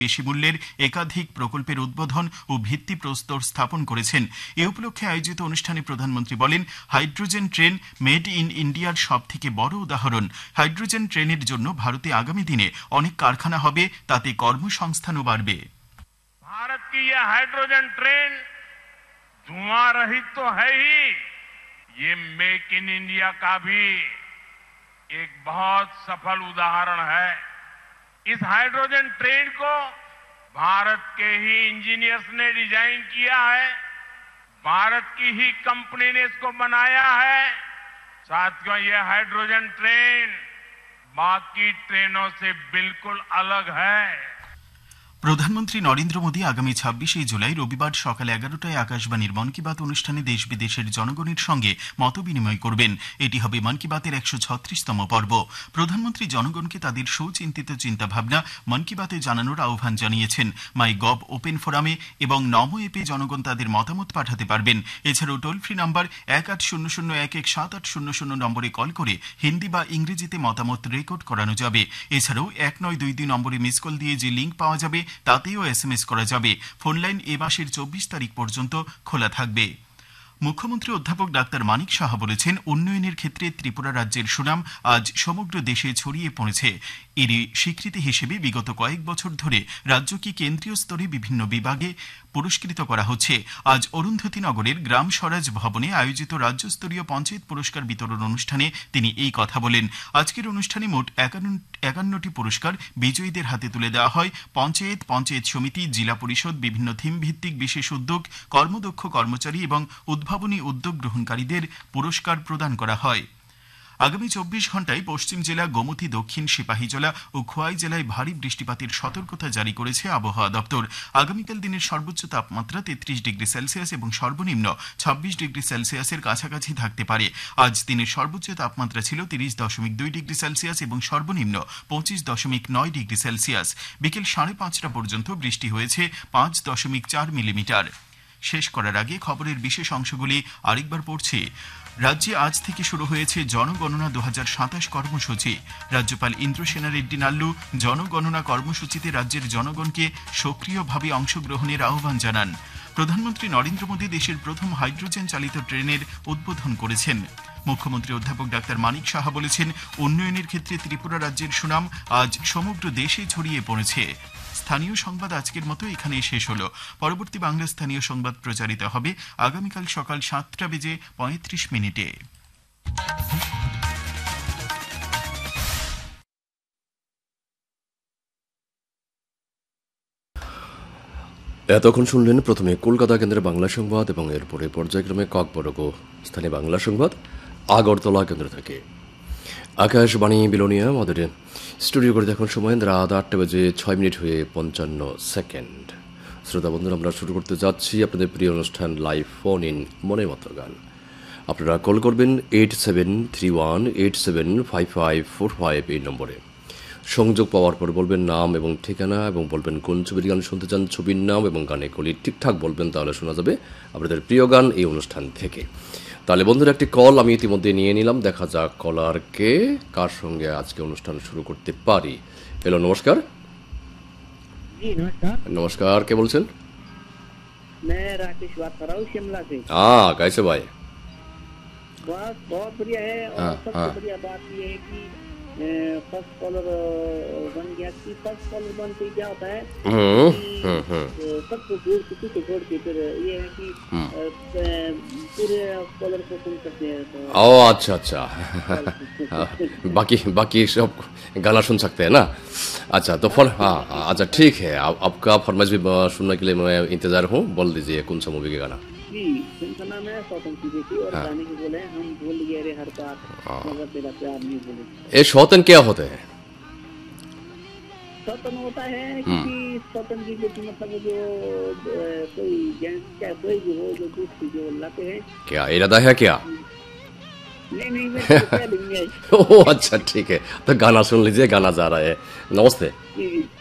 বেশি মূল্যের একাধিক প্রকল্পের উদ্বোধন ও ভিত্তিপ্রস্তর স্থাপন করেছেন। এ উপলক্ষে আয়োজিত অনুষ্ঠানে প্রধানমন্ত্রী বলেন, হাইড্রোজেন ট্রেন মেড ইন ইন্ডিয়ার সবথেকে বড় উদাহরণ। হাইড্রোজেন ট্রেনের জন্য ভারতে আগামী দিনে অনেক কারখানা হবে, তাতে কর্মসংস্থানও বাড়বে। भारत की यह हाइड्रोजन ट्रेन धुआं रहित तो है ही, ये मेक इन इंडिया का भी एक बहुत सफल उदाहरण है। इस हाइड्रोजन ट्रेन को भारत के ही इंजीनियर्स ने डिजाइन किया है, भारत की ही कंपनी ने इसको बनाया है। साथियों, ये हाइड्रोजन ट्रेन बाकी ट्रेनों से बिल्कुल अलग है। প্রধানমন্ত্রী নরেন্দ্র মোদী আগামী ২৬শে জুলাই রবিবার সকাল ১১টায় আকাশবাণীর মন কি বাত অনুষ্ঠানে দেশ বিদেশের জনগণের সঙ্গে মতবিনিময় করবেন। এটি হবে মন কি বাতের ১৩৬তম পর্ব। প্রধানমন্ত্রী জনগণকে তাদের সুচিন্তিত চিন্তাভাবনা মন কি বাতে জানানোর আহ্বান জানিয়েছেন। মাই গভ ওপেন ফোরামে এবং নমো অ্যাপে জনগণ তাদের মতামত পাঠাতে পারবেন। এছাড়াও টোল ফ্রি নাম্বার ১৮০০১১৭৮০০ নম্বরে কল করে হিন্দি বা ইংরেজিতে মতামত রেকর্ড করানো যাবে। এছাড়াও ১৯২২ নম্বরে মিস কল দিয়ে যে লিঙ্ক পাওয়া যাবে তাতেও SMS করা যাবে। ফোন লাইন এ মাসের ২৪ তারিখ পর্যন্ত খোলা থাকবে। মুখ্যমন্ত্রী অধ্যাপক ডাক্তার মানিক সাহা বলেছেন, উন্নয়নের ক্ষেত্রে ত্রিপুরা রাজ্যের সুনাম আজ সমগ্র দেশে ছড়িয়ে পড়েছে। এরই স্বীকৃতি হিসেবে বিগত কয়েক বছর ধরে রাজ্যকে কেন্দ্রীয় স্তরে বিভিন্ন বিভাগে পুরস্কৃত করা হচ্ছে। আজ অরুন্ধতী নগরের গ্রাম স্বরাজ ভবনে আয়োজিত রাজ্যস্তরীয় পঞ্চায়েত পুরস্কার বিতরণ অনুষ্ঠানে তিনি এই কথা বলেন। আজকের অনুষ্ঠানে মোট ৫১টি পুরস্কার বিজয়ীদের হাতে তুলে দেওয়া হয়। পঞ্চায়েত সমিতি, জেলা পরিষদ, বিভিন্ন থিম ভিত্তিক বিশেষ উদ্যোগ, কর্মদক্ষ কর্মচারী এবং উদ্ভাবনী উদ্যোগ গ্রহণকারীদের পুরস্কার প্রদান করা হয়। আগামী ২৪ ঘণ্টায় পশ্চিম জেলা, গোমতী, দক্ষিণ সিপাহীজলা ও খোয়াই জেলায় ভারী বৃষ্টিপাতের সতর্কতা জারি করেছে আবহাওয়া দপ্তর। আগামীকাল দিনের সর্বোচ্চ তাপমাত্রা ৩৩ ডিগ্রি সেলসিয়াস এবং সর্বনিম্ন ২৬ ডিগ্রি সেলসিয়াসের কাছাকাছি থাকতে পারে। আজ দিনের সর্বোচ্চ তাপমাত্রা ছিল ৩০.২ ডিগ্রি সেলসিয়াস এবং সর্বনিম্ন ২৫.৯ ডিগ্রি সেলসিয়াস। বিকেল ৫:৩০ পর্যন্ত বৃষ্টি হয়েছে ৫.৪ মিলিমিটার। শেষ করার আগে খবরের বিশেষ অংশগুলি আরেকবার পড়ছি। রাজ্যে আজ থেকে শুরু হয়েছে জনগণনা ২০২৭ কর্মসূচি। রাজ্যপাল ইন্দ্রসেনা রেড্ডি নাল্লু জনগণনা কর্মসূচিতে রাজ্যের জনগণকে সক্রিয়ভাবে অংশগ্রহণের আহ্বান জানান। প্রধানমন্ত্রী নরেন্দ্র মোদী দেশের প্রথম হাইড্রোজেন চালিত ট্রেনের উদ্বোধন করেছেন। মুখ্যমন্ত্রী অধ্যাপক ডাক্তার মানিক সাহা বলেছেন, উন্নয়নের ক্ষেত্রে ত্রিপুরা রাজ্যের সুনাম আজ সমগ্র দেশে ছড়িয়ে পড়েছে। স্থানীয় সংবাদ আজকের মতো এখানে শেষ হলো। পরবর্তী বাংলা স্থানীয় সংবাদ প্রচারিত হবে আগামীকাল সকাল ৭:৩৫। এতক্ষণ শুনলেন প্রথমে কলকাতা কেন্দ্রের বাংলা সংবাদ এবং এরপরে পর্যায়ক্রমে ককবরক স্থানীয় বাংলা সংবাদ আগরতলা কেন্দ্র থেকে। আকাশবাণী বিলোনিয়া আমাদের স্টুডিও করে এখন সময় রাত ৮:৬ হয়ে ৫৫। শ্রোতা বন্ধুরা, আমরা শুরু করতে যাচ্ছি আপনাদের প্রিয় অনুষ্ঠান লাইভ ফোন ইন মনের মতো গান। আপনারা কল করবেন 8731875545 এই নম্বরে। সংযোগ পাওয়ার পর বলবেন নাম এবং ঠিকানা এবং বলবেন কোন ছবির গান শুনতে চান, ছবির নাম এবং গানের কলি ঠিকঠাক বলবেন, তাহলে শোনা যাবে আপনাদের প্রিয় গান এই অনুষ্ঠান থেকে। তাহলে বন্ধুরা, একটি কল আমি ইতিমধ্যে নিয়ে নিলাম। দেখা যাক কলারকে কার সঙ্গে আজকে অনুষ্ঠান শুরু করতে পারি। হ্যালো, নমস্কার। नमस्कार, क्या बोलছেন? मैं राकेश बात कर रहा हूँ शिमला से। हाँ, कैसे भाई? बस बहुत बढ़िया है। और सबसे बढ़िया बात ये है कि फर्स्ट कॉलर बन गया। कि फर्स्ट कॉलर बनते क्या होता है, सबको जोड़ के फिर ये है कि पूरे कॉलर को सुन सकते हैं। ओ अच्छा अच्छा बाकी सब गाना सुन सकते हैं ना। अच्छा तो हाँ अच्छा ठीक है। आपका फरमाइश भी सुनने के लिए मैं इंतजार हूँ। बोल दीजिए कौन सा मूवी के गाना। फिल्म का नाम है सौतन की बेटी और गाने को बोले हम भूल गए रे हर बात मगर तेरा प्यार नहीं भूले। ये सौतन क्या होते हैं? सौतन होता है कि सौतन की बेटी मतलब जो कोई जेंट्स क्या कोई भी हो जो दूसरी जो लाते हैं। क्या इरादा है क्या? नहीं ओ अच्छा ठीक है, तो गाना सुन लीजिए, गाना जा रहा है। नमस्ते।